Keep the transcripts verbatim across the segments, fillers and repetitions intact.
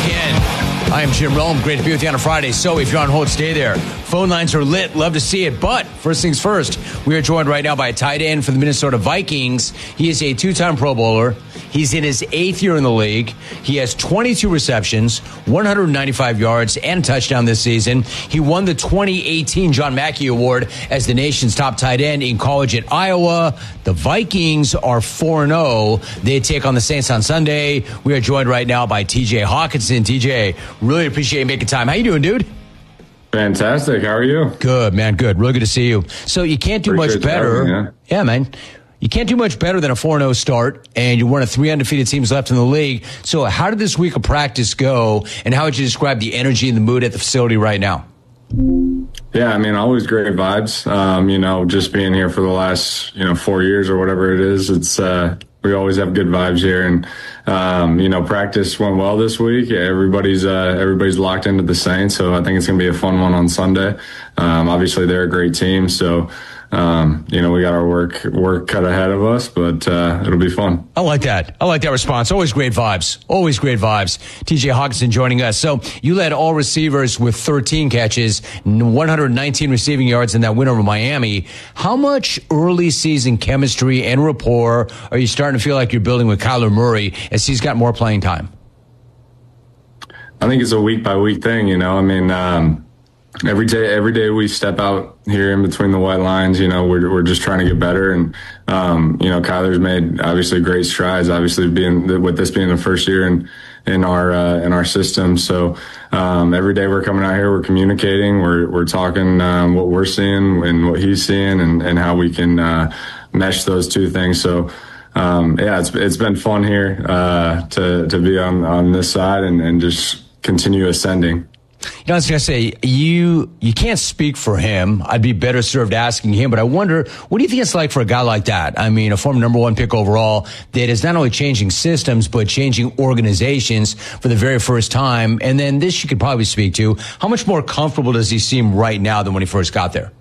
weekend. I am Jim Rome. Great to be with you on a Friday. So if you're on hold, stay there. Phone lines are lit. Love to see it. But first things first, we are joined right now by a tight end for the Minnesota Vikings. He is a two-time Pro Bowler. He's in his eighth year in the league. He has twenty-two receptions, one hundred ninety-five yards, and a touchdown this season. He won the twenty eighteen John Mackey Award as the nation's top tight end in college at Iowa. The Vikings are four and oh. They take on the Saints on Sunday. We are joined right now by T J Hockenson. T J, really appreciate you making time. How you doing, dude? Fantastic. How are you? Good, man. Good. Really good to see you. So you can't do Appreciate much better. having me, yeah. yeah, man. You can't do much better than a four and oh start, and you're one of three undefeated teams left in the league. So how did this week of practice go, and how would you describe the energy and the mood at the facility right now? Yeah, I mean, always great vibes. Um, you know, just being here for the last, you know, four years or whatever it is, it's, uh, we always have good vibes here. And, um, you know, practice went well this week. Everybody's, uh, everybody's locked into the Saints. So I think it's going to be a fun one on Sunday. Um, obviously they're a great team. So, Um, you know, we got our work work cut ahead of us, but uh, it'll be fun. I like that. I like that response. Always great vibes. Always great vibes. T J Hockenson joining us. So you led all receivers with thirteen catches, one hundred nineteen receiving yards in that win over Miami. How much early season chemistry and rapport are you starting to feel like you're building with Kyler Murray as he's got more playing time? I think it's a week by week thing. You know, I mean. Um, Every day, every day we step out here in between the white lines, you know, we're, we're just trying to get better. And, um, you know, Kyler's made obviously great strides, obviously being with this being the first year in, in our, uh, in our system. So, um, every day we're coming out here, we're communicating, we're, we're talking, um, what we're seeing and what he's seeing and, and how we can, uh, mesh those two things. So, um, yeah, it's, it's been fun here, uh, to, to be on, on this side and, and just continue ascending. You know, I was going to say, you you can't speak for him. I'd be better served asking him, but I wonder, what do you think it's like for a guy like that? I mean, a former number one pick overall that is not only changing systems, but changing organizations for the very first time. And then this you could probably speak to. How much more comfortable does he seem right now than when he first got there?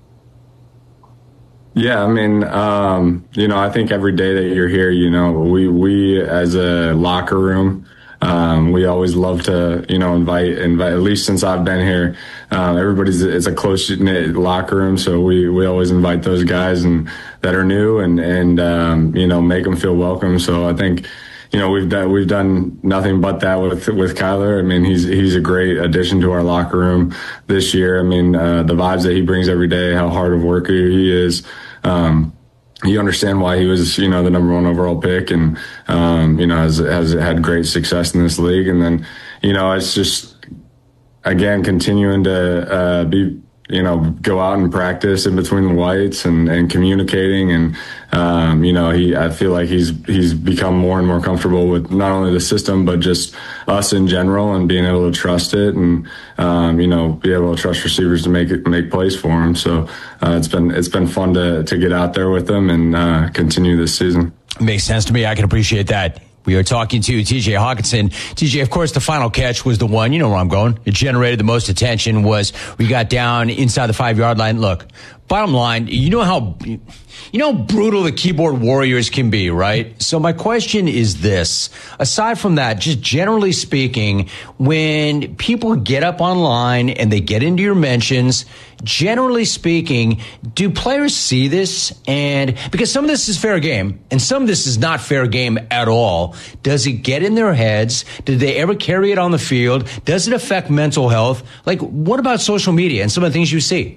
Yeah, I mean, um, you know, I think every day that you're here, you know, we, we as a locker room, Um, we always love to, you know, invite, invite, at least since I've been here, um, everybody's, it's a close knit locker room. So we, we always invite those guys and that are new and, and, um, you know, make them feel welcome. So I think, you know, we've done, we've done nothing but that with, with Kyler. I mean, he's, he's a great addition to our locker room this year. I mean, uh, the vibes that he brings every day, how hard of a worker he is. Um, You understand why he was, you know, the number one overall pick and, um, you know, has, has had great success in this league. And then, you know, it's just, again, continuing to, uh, be, you know, go out and practice in between the whites and, and communicating. And, um, you know, he, I feel like he's, he's become more and more comfortable with not only the system, but just us in general and being able to trust it and, um, you know, be able to trust receivers to make it, make plays for him. So, uh, it's been, it's been fun to, to get out there with them and, uh, continue this season. Makes sense to me. I can appreciate that. We are talking to T J Hockenson. T J, of course, the final catch was the one, you know where I'm going. It generated the most attention was we got down inside the five-yard line. Look, bottom line, you know how you know how brutal the keyboard warriors can be, right? So my question is this. Aside from that, just generally speaking, when people get up online and they get into your mentions, generally speaking, do players see this? And because some of this is fair game and some of this is not fair game at all. Does it get in their heads? Did they ever carry it on the field? Does it affect mental health? Like, what about social media and some of the things you see?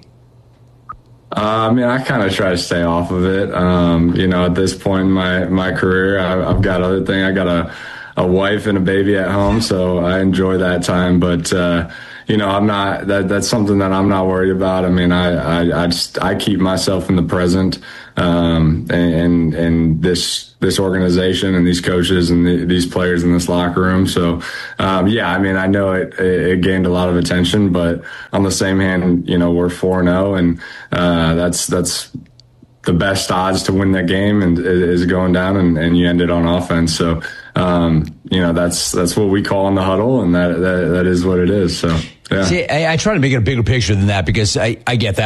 Uh, I mean, I kind of try to stay off of it. Um, you know, at this point in my, my career, I, I've got other things. I got a, a wife and a baby at home, so I enjoy that time. But, uh, you know, I'm not, that, that's something that I'm not worried about. I mean, I, I, I just, I keep myself in the present, um, and, and this, this organization and these coaches and the, these players in this locker room. So, um, yeah, I mean, I know it, it gained a lot of attention, but on the same hand, you know, we're four and oh and, uh, that's, that's, the best odds to win that game and is going down and, and you end it on offense. So, um, you know, that's, that's what we call in the huddle and that, that, that is what it is. So, yeah. See, I, I try to make it a bigger picture than that because I, I get that.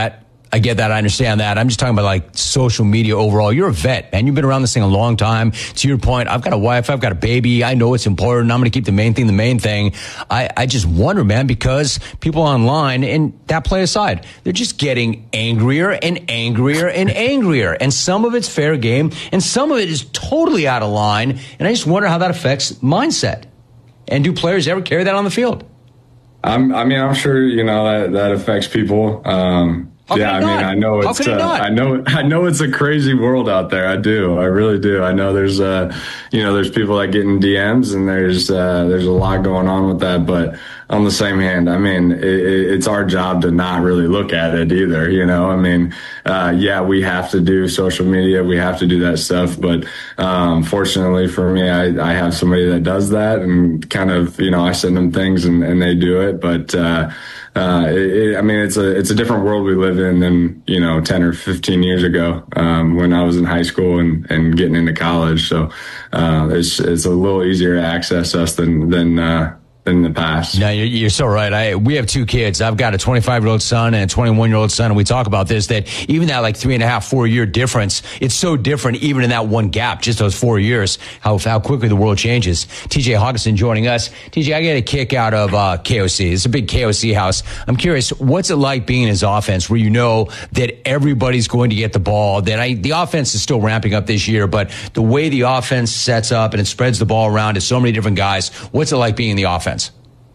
I get that. I understand that. I'm just talking about like social media overall. You're a vet, man. You've been around this thing a long time. To your point, I've got a wife. I've got a baby. I know it's important. I'm going to keep the main thing the main thing. I, I just wonder, man, because people online, and that play aside, they're just getting angrier and angrier and angrier. And some of it's fair game, and some of it is totally out of line. And I just wonder how that affects mindset. And do players ever carry that on the field? I'm, I mean, I'm sure, you know, that, that affects people. Um, Yeah, I mean, I know it's uh, I know I know it's a crazy world out there. I do, I really do. I know there's uh, you know, there's people that get in D Ms, and there's uh, there's a lot going on with that. But on the same hand, I mean, it, it's our job to not really look at it either. You know, I mean, uh, yeah, we have to do social media, we have to do that stuff. But um, fortunately for me, I, I have somebody that does that, and kind of, you know, I send them things and, and they do it. But uh, Uh, it, it, I mean, it's a it's a different world we live in than, you know, ten or fifteen years ago um, when I was in high school and, and getting into college. So uh, it's it's a little easier to access us than than uh, in the past. No, you're, you're so right. I we have two kids. I've got a twenty-five year old son and a twenty-one year old son, and we talk about this, that even that like three and a half, four year difference, it's so different even in that one gap, just those four years, how how quickly the world changes. T J Hockenson joining us. T J, I get a kick out of uh, K O C. It's a big K O C house. I'm curious, what's it like being in his offense where you know that everybody's going to get the ball? That I, the offense is still ramping up this year, but the way the offense sets up and it spreads the ball around to so many different guys, what's it like being in the offense?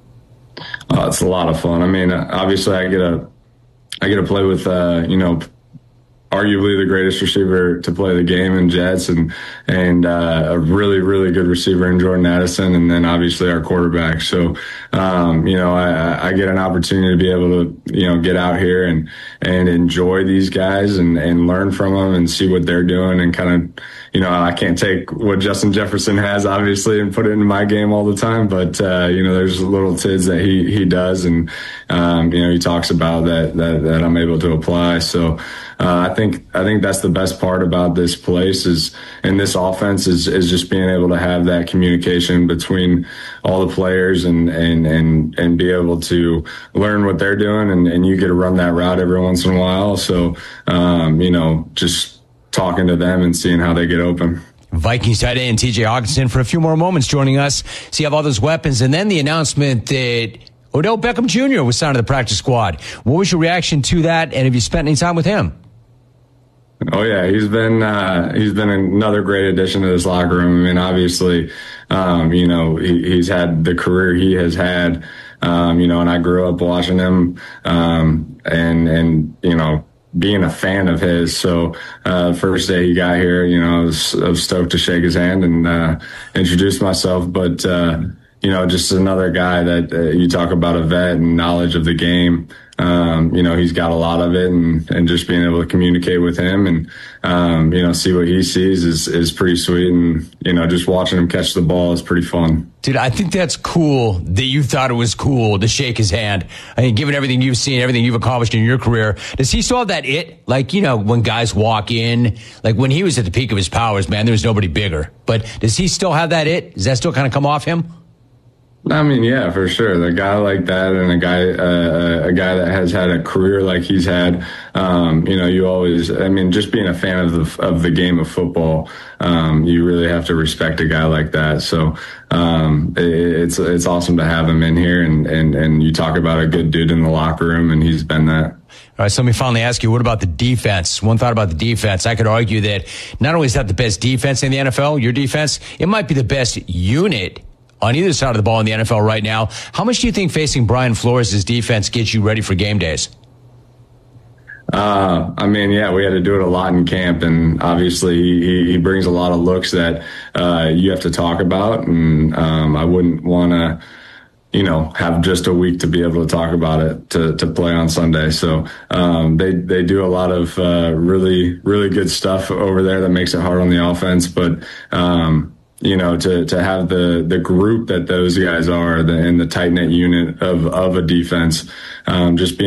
Oh, it's a lot of fun. I mean, obviously, I get a, I get to play with, uh, you know, arguably the greatest receiver to play the game in Jets, and and uh, a really, really good receiver in Jordan Addison, and then obviously our quarterback. So, um, you know, I, I get an opportunity to be able to, you know, get out here and and enjoy these guys and, and learn from them and see what they're doing, and kind of, you know, I can't take what Justin Jefferson has, obviously, and put it into my game all the time. But, uh, you know, there's little tids that he, he does. And, um, you know, he talks about that, that, that I'm able to apply. So, uh, I think, I think that's the best part about this place is, and this offense is, is just being able to have that communication between all the players and, and, and, and be able to learn what they're doing. And, and you get to run that route every once in a while. So, um, you know, just talking to them and seeing how they get open. Vikings tight end T J Hockenson for a few more moments joining us. So you have all those weapons, and then the announcement that Odell Beckham Junior was signed to the practice squad. What was your reaction to that, and have you spent any time with him? Oh yeah, he's been uh, he's been another great addition to this locker room. I mean, obviously, um, you know, he, he's had the career he has had, um, you know, and I grew up watching him, um, and and you know, being a fan of his. So, uh, first day he got here, you know, I was, I was stoked to shake his hand and, uh, introduce myself. But, uh, you know, just another guy that uh, you talk about a vet and knowledge of the game. Um, you know, he's got a lot of it, and, and just being able to communicate with him and, um, you know, see what he sees is, is pretty sweet. And, you know, just watching him catch the ball is pretty fun. Dude, I think that's cool that you thought it was cool to shake his hand. I mean, given everything you've seen, everything you've accomplished in your career, does he still have that it? Like, you know, when guys walk in, like when he was at the peak of his powers, man, there was nobody bigger. But does he still have that it? Does that still kind of come off him? I mean, yeah, for sure. The guy like that, and a guy, uh, a guy that has had a career like he's had, um, you know, you always, I mean, just being a fan of the, of the game of football, um, you really have to respect a guy like that. So, um, it, it's, it's awesome to have him in here, and, and, and you talk about a good dude in the locker room, and he's been that. All right, so let me finally ask you, what about the defense? One thought about the defense. I could argue that not only is that the best defense in the N F L, your defense, it might be the best unit on either side of the ball in the N F L right now. How much do you think facing Brian Flores' defense gets you ready for game days? Uh, I mean, yeah, we had to do it a lot in camp, and obviously he, he brings a lot of looks that uh, you have to talk about, and um, I wouldn't want to, you know, have just a week to be able to talk about it to, to play on Sunday. So um, they they do a lot of uh, really, really good stuff over there that makes it hard on the offense, but um you know, to, to have the, the group that those guys are, the, and the tight knit unit of, of a defense, um, just being